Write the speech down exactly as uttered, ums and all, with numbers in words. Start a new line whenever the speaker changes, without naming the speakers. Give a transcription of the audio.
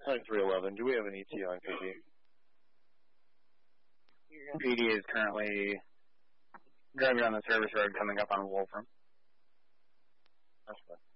three eleven, do we have an E T on P D?
P D is currently driving on the service road coming up on Wolfram.
That's fine.